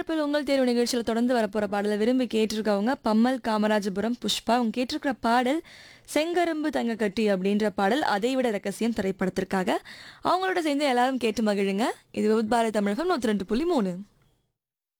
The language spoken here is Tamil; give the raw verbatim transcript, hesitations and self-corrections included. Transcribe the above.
ஒளிபரப்பில் உங்கள் தேர்வு நிகழ்ச்சியில் தொடர்ந்து வரப்போற பாடலை விரும்பி கேட்டிருக்கவங்க பம்மல் காமராஜபுரம் புஷ்பா. அவங்க கேட்டிருக்கிற பாடல் செங்கரும்பு தங்க கட்டி அப்படின்ற பாடல் அதைவிட ரகசியம் திரைப்படத்திற்காக. அவங்களோட சேர்ந்து எல்லாரும் கேட்டு மகிழுங்க. இது வித் பாரதி தமிழகம் நூற்றி ரெண்டு புள்ளி மூணு.